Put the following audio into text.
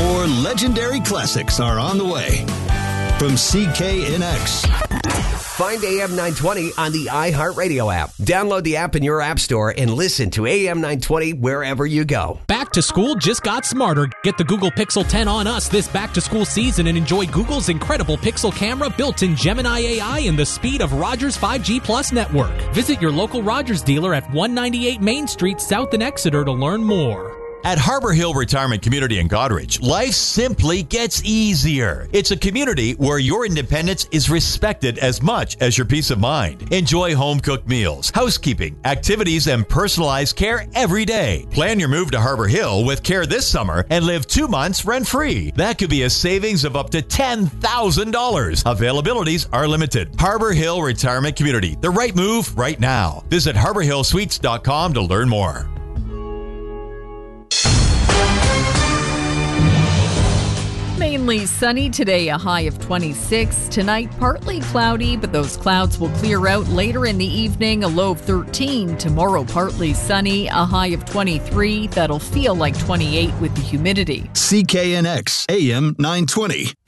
More legendary classics are on the way from CKNX. Find AM 920 on the iHeartRadio app. Download the app in your app store and listen to AM 920 wherever you go. Back to school just got smarter. Get the Google Pixel 10 on us this back-to-school season and enjoy Google's incredible Pixel camera, built-in Gemini AI, and the speed of Rogers 5G Plus network. Visit your local Rogers dealer at 198 Main Street, South in Exeter to learn more. At Harbor Hill Retirement Community in Goderich, life simply gets easier. It's a community where your independence is respected as much as your peace of mind. Enjoy home-cooked meals, housekeeping, activities, and personalized care every day. Plan your move to Harbor Hill with care this summer and live 2 months rent-free. That could be a savings of up to $10,000. Availabilities are limited. Harbor Hill Retirement Community, the right move right now. Visit harborhillsuites.com to learn more. Mainly sunny today, a high of 26. Tonight, partly cloudy, but those clouds will clear out later in the evening, a low of 13. Tomorrow, partly sunny, a high of 23. That'll feel like 28 with the humidity. CKNX AM 920.